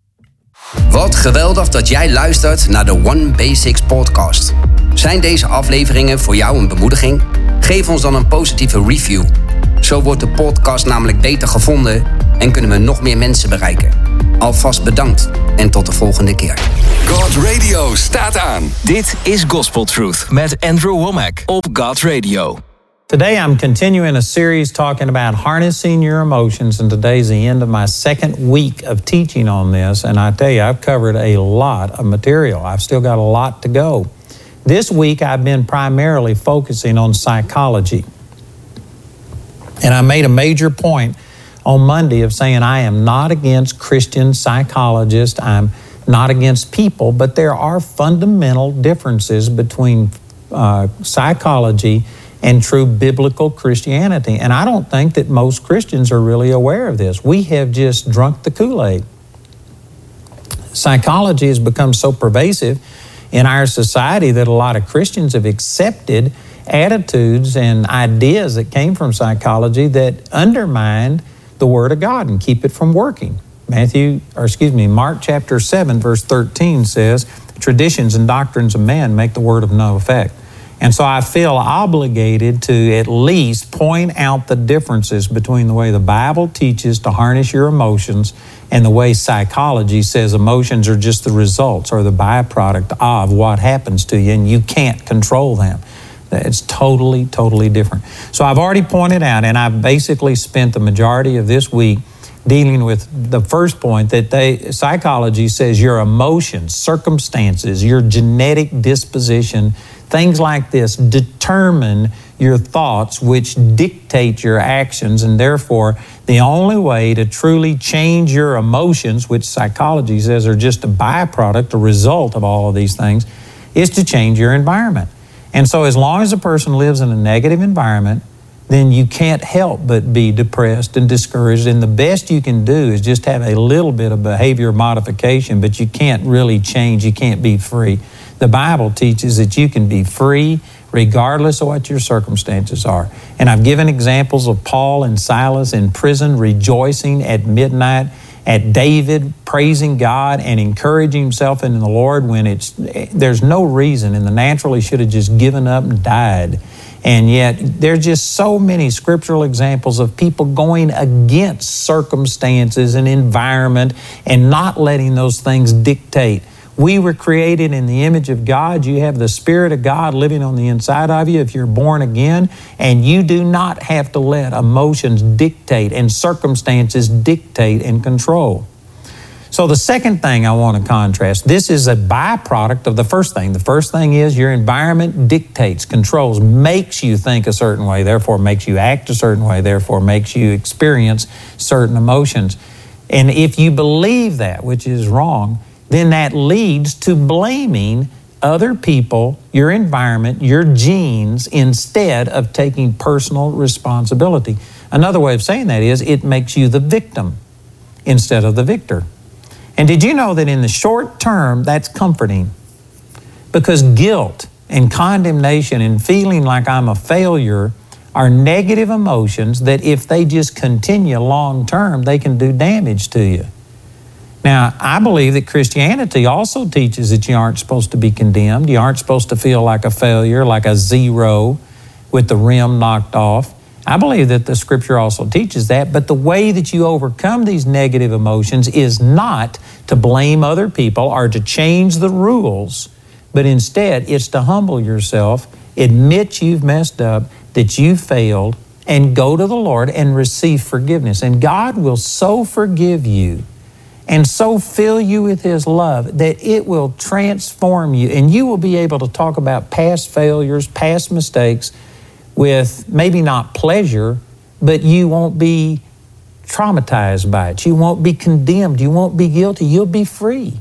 Wat geweldig dat jij luistert naar de One Basics podcast. Zijn deze afleveringen voor jou een bemoediging? Geef ons dan een positieve review. Zo wordt de podcast namelijk beter gevonden en kunnen we nog meer mensen bereiken. Alvast bedankt en tot de volgende keer. God Radio staat aan. Dit is Gospel Truth met Andrew Womack op God Radio. Today I'm continuing a series talking about harnessing your emotions, and today's the end of my second week of teaching on this, and I tell you, I've covered a lot of material. I've still got a lot to go. This week I've been primarily focusing on psychology, and I made a major point on Monday of saying I am not against Christian psychologists, I'm not against people, but there are fundamental differences between uh, psychology and true biblical Christianity. And I don't think that most Christians are really aware of this. We have just drunk the Kool-Aid. Psychology has become so pervasive in our society that a lot of Christians have accepted attitudes and ideas that came from psychology that undermine the Word of God and keep it from working. Matthew, or excuse me, Mark chapter seven, verse thirteen says, traditions and doctrines of man make the Word of no effect. And so I feel obligated to at least point out the differences between the way the Bible teaches to harness your emotions and the way psychology says emotions are just the results or the byproduct of what happens to you and you can't control them. It's totally, totally different. So I've already pointed out, and I've basically spent the majority of this week dealing with the first point that they, psychology says your emotions, circumstances, your genetic disposition, things like this determine your thoughts, which dictate your actions, and therefore the only way to truly change your emotions, which psychology says are just a byproduct, a result of all of these things, is to change your environment. And so as long as a person lives in a negative environment, then you can't help but be depressed and discouraged. And the best you can do is just have a little bit of behavior modification, but you can't really change. You can't be free. The Bible teaches that you can be free regardless of what your circumstances are. And I've given examples of Paul and Silas in prison rejoicing at midnight, at David praising God and encouraging himself in the Lord when it's there's no reason. In the natural, he should have just given up and died. And yet, there's just so many scriptural examples of people going against circumstances and environment and not letting those things dictate. We were created in the image of God. You have the Spirit of God living on the inside of you if you're born again, and you do not have to let emotions dictate and circumstances dictate and control. So the second thing I want to contrast, this is a byproduct of the first thing. The first thing is your environment dictates, controls, makes you think a certain way, therefore makes you act a certain way, therefore makes you experience certain emotions. And if you believe that, which is wrong, then that leads to blaming other people, your environment, your genes, instead of taking personal responsibility. Another way of saying that is it makes you the victim instead of the victor. And did you know that in the short term, that's comforting? Because guilt and condemnation and feeling like I'm a failure are negative emotions that if they just continue long term, they can do damage to you. Now, I believe that Christianity also teaches that you aren't supposed to be condemned. You aren't supposed to feel like a failure, like a zero with the rim knocked off. I believe that the Scripture also teaches that, but the way that you overcome these negative emotions is not to blame other people or to change the rules, but instead it's to humble yourself, admit you've messed up, that you failed, and go to the Lord and receive forgiveness. And God will so forgive you and so fill you with His love that it will transform you, and you will be able to talk about past failures, past mistakes, with maybe not pleasure, but you won't be traumatized by it. You won't be condemned. You won't be guilty. You'll be free.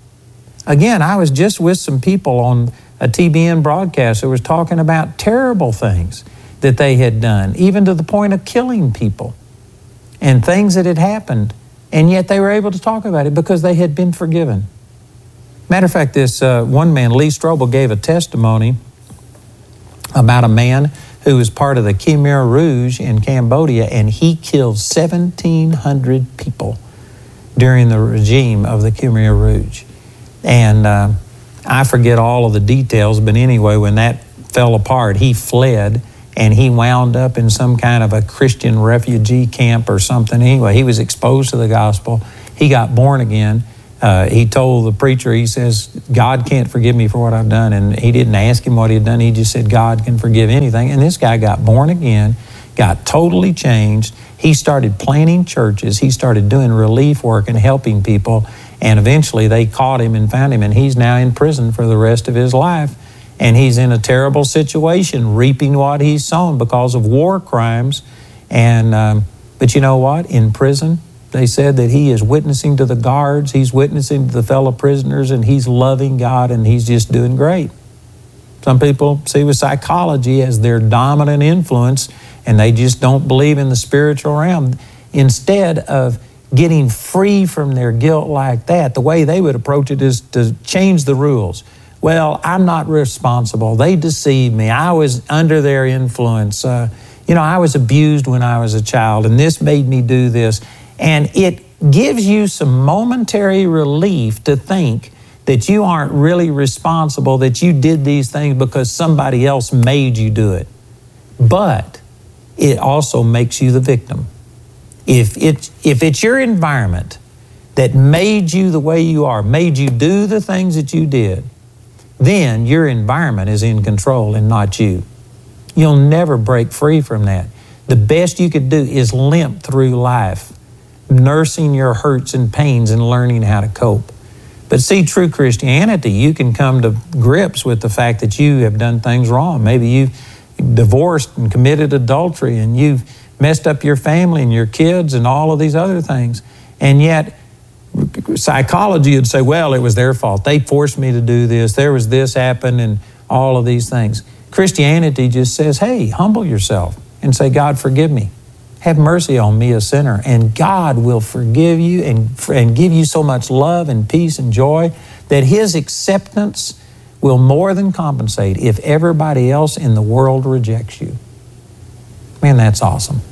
Again, I was just with some people on a T B N broadcast that was talking about terrible things that they had done, even to the point of killing people and things that had happened, and yet they were able to talk about it because they had been forgiven. Matter of fact, this uh, one man, Lee Strobel, gave a testimony about a man who was part of the Khmer Rouge in Cambodia, and he killed seventeen hundred people during the regime of the Khmer Rouge. And uh, I forget all of the details, but anyway, when that fell apart, he fled and he wound up in some kind of a Christian refugee camp or something. Anyway, he was exposed to the gospel. He got born again. Uh, he told the preacher, he says, God can't forgive me for what I've done. And he didn't ask him what he had done. He just said, God can forgive anything. And this guy got born again, got totally changed. He started planting churches. He started doing relief work and helping people. And eventually they caught him and found him. And he's now in prison for the rest of his life. And he's in a terrible situation, reaping what he's sown because of war crimes. And um, but you know what? In prison, they said that he is witnessing to the guards, he's witnessing to the fellow prisoners, and he's loving God, and he's just doing great. Some people see with psychology as their dominant influence, and they just don't believe in the spiritual realm. Instead of getting free from their guilt like that, the way they would approach it is to change the rules. Well, I'm not responsible. They deceived me. I was under their influence. Uh, you know, I was abused when I was a child, and this made me do this. And it gives you some momentary relief to think that you aren't really responsible, that you did these things because somebody else made you do it. But it also makes you the victim. If it's, if it's your environment that made you the way you are, made you do the things that you did, then your environment is in control and not you. You'll never break free from that. The best you could do is limp through life, nursing your hurts and pains and learning how to cope. But see, true Christianity, you can come to grips with the fact that you have done things wrong. Maybe you've divorced and committed adultery, and you've messed up your family and your kids and all of these other things. And yet, psychology would say, well, it was their fault. They forced me to do this. There was this happened and all of these things. Christianity just says, hey, humble yourself and say, God, forgive me. Have mercy on me, a sinner. And God will forgive you and, and give you so much love and peace and joy that His acceptance will more than compensate if everybody else in the world rejects you. Man, that's awesome.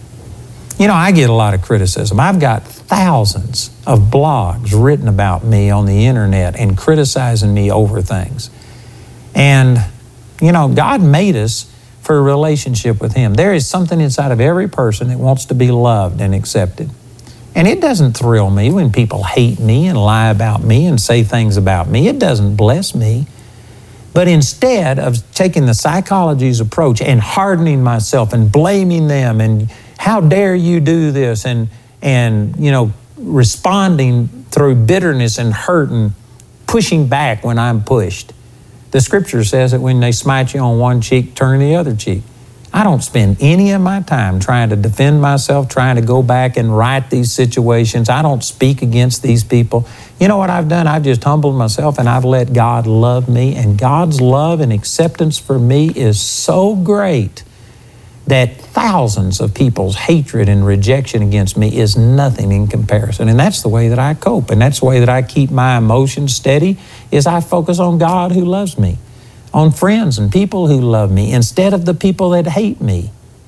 You know, I get a lot of criticism. I've got thousands of blogs written about me on the internet and criticizing me over things. And, you know, God made us for a relationship with Him. There is something inside of every person that wants to be loved and accepted. And it doesn't thrill me when people hate me and lie about me and say things about me. It doesn't bless me. But instead of taking the psychology's approach and hardening myself and blaming them and how dare you do this and, and you know, responding through bitterness and hurt and pushing back when I'm pushed. The Scripture says that when they smite you on one cheek, turn the other cheek. I don't spend any of my time trying to defend myself, trying to go back and right these situations. I don't speak against these people. You know what I've done? I've just humbled myself and I've let God love me. And God's love and acceptance for me is so great that thousands of people's hatred and rejection against me is nothing in comparison. And that's the way that I cope. And that's the way that I keep my emotions steady, is I focus on God who loves me, on friends and people who love me, instead of the people that hate me.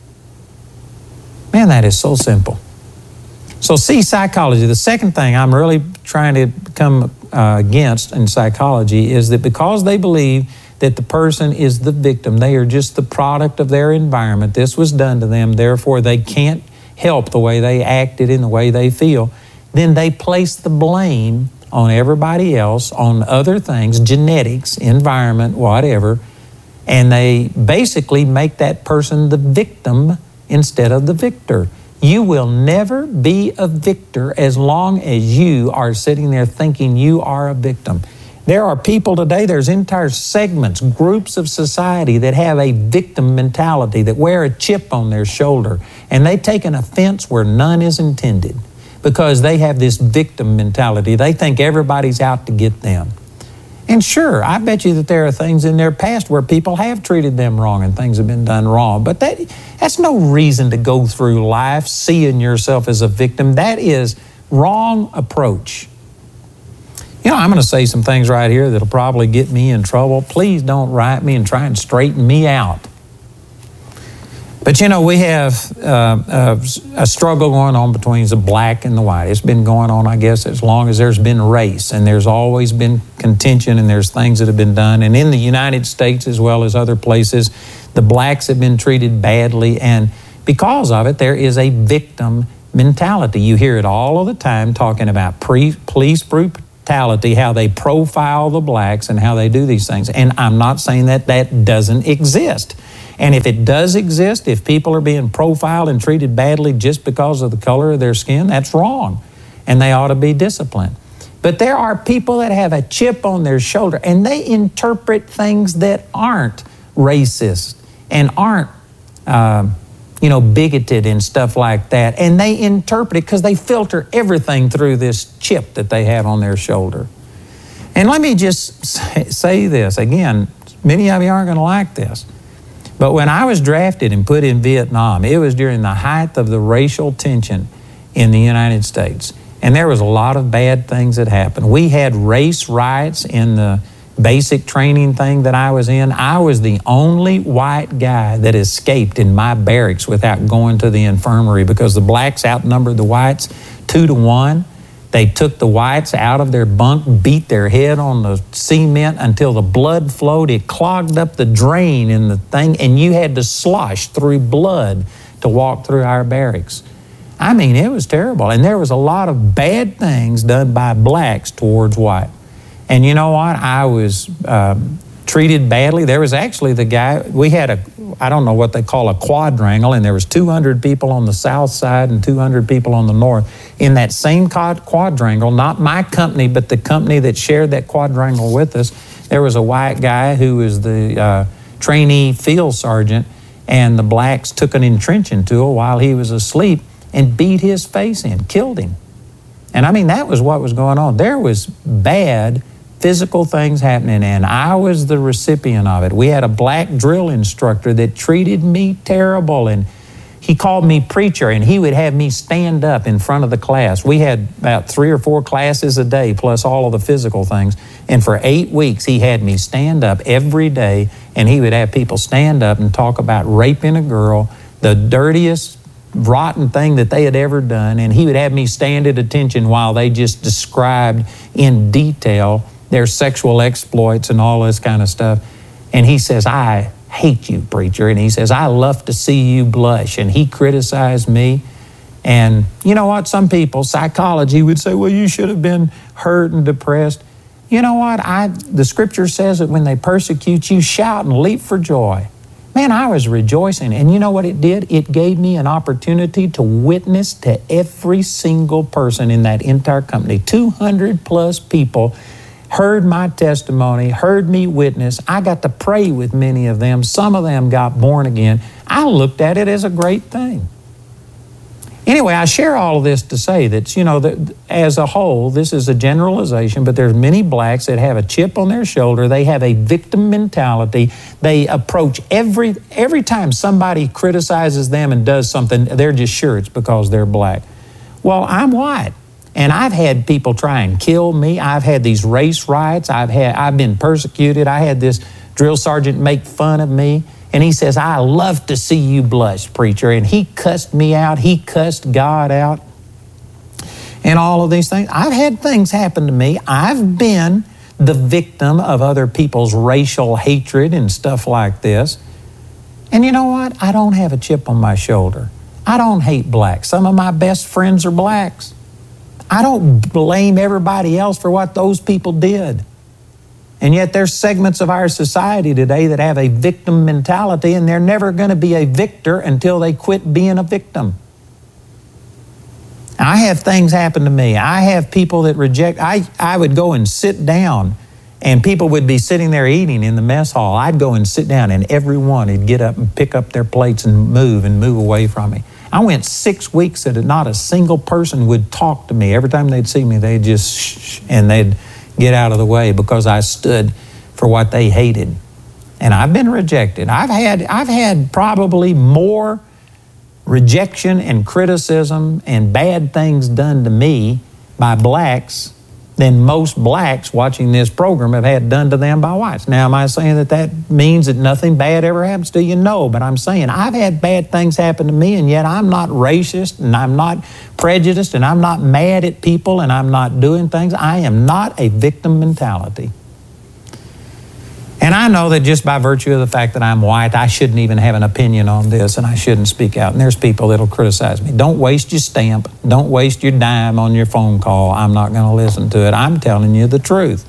Man, that is so simple. So see, psychology, the second thing I'm really trying to come uh, against in psychology is that because they believe that the person is the victim, they are just the product of their environment. This was done to them, therefore they can't help the way they acted and the way they feel. Then they place the blame on everybody else, on other things, genetics, environment, whatever, and they basically make that person the victim instead of the victor. You will never be a victor as long as you are sitting there thinking you are a victim. There are people today, there's entire segments, groups of society that have a victim mentality, that wear a chip on their shoulder, and they take an offense where none is intended because they have this victim mentality. They think everybody's out to get them. And sure, I bet you that there are things in their past where people have treated them wrong and things have been done wrong, but that that's no reason to go through life seeing yourself as a victim. That is wrong approach. You know, I'm going to say some things right here that'll probably get me in trouble. Please don't write me and try and straighten me out. But you know, we have uh, uh, a struggle going on between the black and the white. It's been going on, I guess, as long as there's been race, and there's always been contention, and there's things that have been done. And in the United States, as well as other places, the blacks have been treated badly, and because of it, there is a victim mentality. You hear it all of the time talking about pre- police brutality, how they profile the blacks and how they do these things. And I'm not saying that that doesn't exist. And if it does exist, if people are being profiled and treated badly just because of the color of their skin, that's wrong. And they ought to be disciplined. But there are people that have a chip on their shoulder and they interpret things that aren't racist and aren't, uh, you know, bigoted and stuff like that. And they interpret it because they filter everything through this chip that they have on their shoulder. And let me just say this again, many of you aren't going to like this. But when I was drafted and put in Vietnam, it was during the height of the racial tension in the United States. And there was a lot of bad things that happened. We had race riots in the basic training thing that I was in. I was the only white guy that escaped in my barracks without going to the infirmary because the blacks outnumbered the whites two to one. They took the whites out of their bunk, beat their head on the cement until the blood flowed. It clogged up the drain in the thing, and you had to slosh through blood to walk through our barracks. I mean, it was terrible. And there was a lot of bad things done by blacks towards white. And you know what? I was um, treated badly. There was actually the guy, we had a, I don't know what they call a quadrangle, and there was two hundred people on the south side and two hundred people on the north. In that same quadrangle, not my company, but the company that shared that quadrangle with us, there was a white guy who was the uh, trainee field sergeant, and the blacks took an entrenching tool while he was asleep and beat his face in, killed him. And I mean, that was what was going on. There was bad physical things happening, and I was the recipient of it. We had a black drill instructor that treated me terrible, and he called me preacher, and he would have me stand up in front of the class. We had about three or four classes a day, plus all of the physical things. And for eight weeks, he had me stand up every day, and he would have people stand up and talk about raping a girl, the dirtiest, rotten thing that they had ever done. And he would have me stand at attention while they just described in detail their sexual exploits and all this kind of stuff. And he says, I hate you, preacher. And he says, I love to see you blush. And he criticized me. And you know what? Some people, psychology would say, well, you should have been hurt and depressed. You know what? I, the scripture says that when they persecute you, shout and leap for joy. Man, I was rejoicing. And you know what it did? It gave me an opportunity to witness to every single person in that entire company. two hundred plus people heard my testimony, heard me witness. I got to pray with many of them. Some of them got born again. I looked at it as a great thing. Anyway, I share all of this to say that, you know, that as a whole, this is a generalization, but there's many blacks that have a chip on their shoulder. They have a victim mentality. They approach every, every time somebody criticizes them and does something, they're just sure it's because they're black. Well, I'm white. And I've had people try and kill me. I've had these race riots. I've had, I've been persecuted. I had this drill sergeant make fun of me. And he says, I love to see you blush, preacher. And he cussed me out. He cussed God out. And all of these things. I've had things happen to me. I've been the victim of other people's racial hatred and stuff like this. And you know what? I don't have a chip on my shoulder. I don't hate blacks. Some of my best friends are blacks. I don't blame everybody else for what those people did. And yet there's segments of our society today that have a victim mentality, and they're never going to be a victor until they quit being a victim. I have things happen to me. I have people that reject. I, I would go and sit down, and people would be sitting there eating in the mess hall. I'd go and sit down, and everyone would get up and pick up their plates and move and move away from me. I went six weeks that not a single person would talk to me. Every time they'd see me, they'd just shh, and they'd get out of the way because I stood for what they hated. And I've been rejected. I've had, I've had probably more rejection and criticism and bad things done to me by blacks than most blacks watching this program have had done to them by whites. Now, am I saying that that means that nothing bad ever happens to you? No, but I'm saying I've had bad things happen to me, and yet I'm not racist, and I'm not prejudiced, and I'm not mad at people, and I'm not doing things. I am not a victim mentality. And I know that just by virtue of the fact that I'm white, I shouldn't even have an opinion on this, and I shouldn't speak out. And there's people that'll criticize me. Don't waste your stamp. Don't waste your dime on your phone call. I'm not going to listen to it. I'm telling you the truth.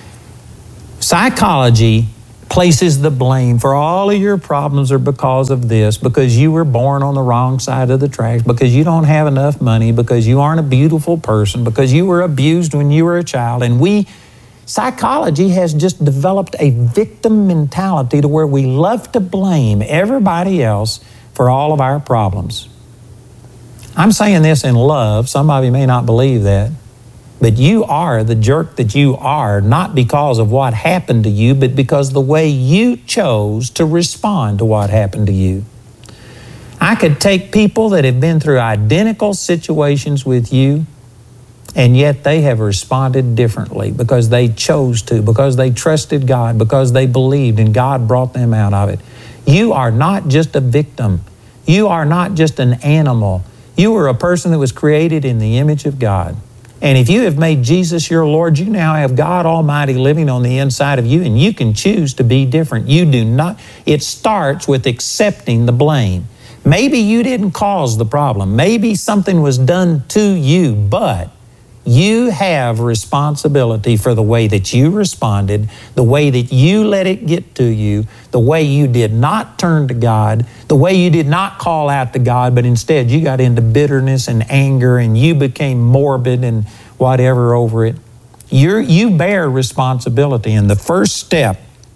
Psychology places the blame for all of your problems are because of this, because you were born on the wrong side of the tracks, because you don't have enough money, because you aren't a beautiful person, because you were abused when you were a child. And we Psychology has just developed a victim mentality to where we love to blame everybody else for all of our problems. I'm saying this in love. Some of you may not believe that. But you are the jerk that you are, not because of what happened to you, but because the way you chose to respond to what happened to you. I could take people that have been through identical situations with you, and yet they have responded differently because they chose to, because they trusted God, because they believed and God brought them out of it. You are not just a victim. You are not just an animal. You are a person that was created in the image of God. And if you have made Jesus your Lord, you now have God Almighty living on the inside of you, and you can choose to be different. You do not. It starts with accepting the blame. Maybe you didn't cause the problem. Maybe something was done to you, but you have responsibility for the way that you responded, the way that you let it get to you, the way you did not turn to God, the way you did not call out to God, but instead you got into bitterness and anger and you became morbid and whatever over it. You're, you bear responsibility, and the first step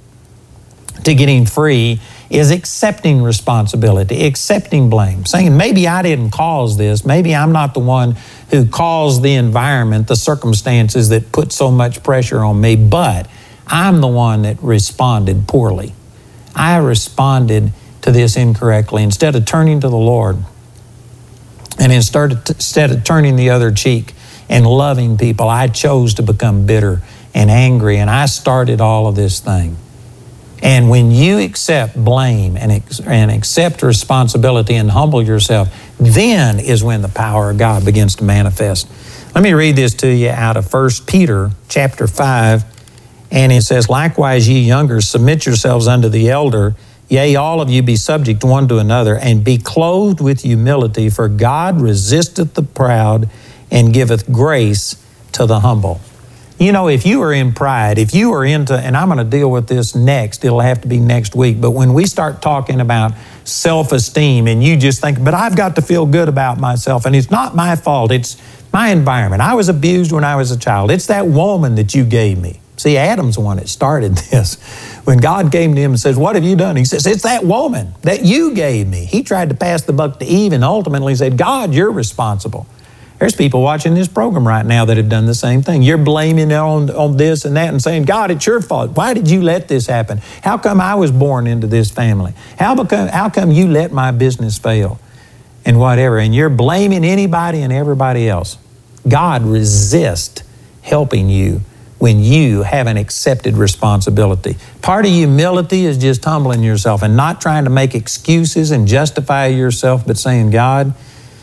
to getting free is accepting responsibility, accepting blame, saying, maybe I didn't cause this, maybe I'm not the one who caused the environment, the circumstances that put so much pressure on me, but I'm the one that responded poorly. I responded to this incorrectly. Instead of turning to the Lord, and instead of, instead of turning the other cheek and loving people, I chose to become bitter and angry, and I started all of this thing. And when you accept blame and, and accept responsibility and humble yourself, then is when the power of God begins to manifest. Let me read this to you out of First Peter chapter five. And it says, likewise, ye younger, submit yourselves unto the elder. Yea, all of you be subject one to another, and be clothed with humility, for God resisteth the proud and giveth grace to the humble. You know, if you are in pride, if you are into, and I'm going to deal with this next, it'll have to be next week, but when we start talking about self-esteem and you just think, but I've got to feel good about myself, and it's not my fault, it's my environment. I was abused when I was a child. It's that woman that you gave me. See, Adam's the one that started this. When God came to him and says, what have you done? He says, it's that woman that you gave me. He tried to pass the buck to Eve and ultimately said, God, you're responsible. There's people watching this program right now that have done the same thing. You're blaming it on, on this and that and saying, God, it's your fault. Why did you let this happen? How come I was born into this family? How, become, how come you let my business fail? And whatever. And you're blaming anybody and everybody else. God resists helping you when you haven't accepted responsibility. Part of humility is just humbling yourself and not trying to make excuses and justify yourself, but saying, God,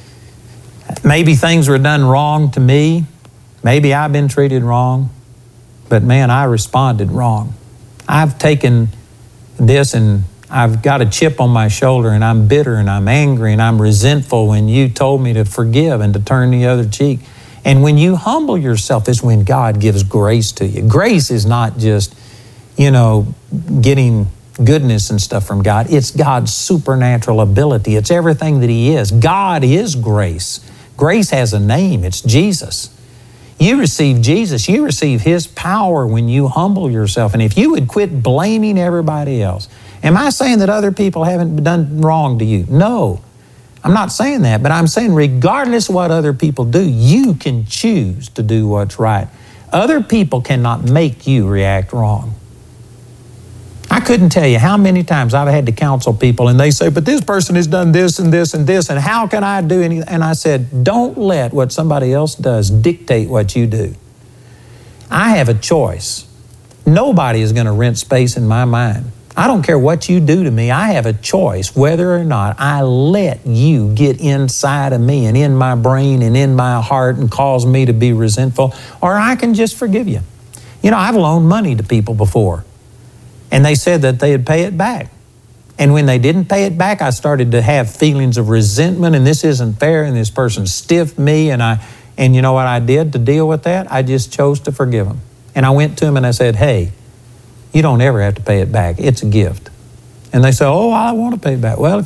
maybe things were done wrong to me. Maybe I've been treated wrong. But man, I responded wrong. I've taken this and I've got a chip on my shoulder, and I'm bitter and I'm angry and I'm resentful when you told me to forgive and to turn the other cheek. And when you humble yourself is when God gives grace to you. Grace is not just, you know, getting goodness and stuff from God. It's God's supernatural ability. It's everything that He is. God is grace. Grace has a name. It's Jesus. You receive Jesus. You receive His power when you humble yourself. And if you would quit blaming everybody else. Am I saying that other people haven't done wrong to you? No. I'm not saying that, but I'm saying regardless of what other people do, you can choose to do what's right. Other people cannot make you react wrong. I couldn't tell you how many times I've had to counsel people and they say, but this person has done this and this and this, and how can I do anything? And I said, don't let what somebody else does dictate what you do. I have a choice. Nobody is going to rent space in my mind. I don't care what you do to me. I have a choice whether or not I let you get inside of me and in my brain and in my heart and cause me to be resentful, or I can just forgive you. You know, I've loaned money to people before, and they said that they'd pay it back. And when they didn't pay it back, I started to have feelings of resentment, and this isn't fair, and this person stiffed me, and I, and you know what I did to deal with that? I just chose to forgive them. And I went to them and I said, hey, you don't ever have to pay it back. It's a gift. And they say, oh, I want to pay it back. Well, if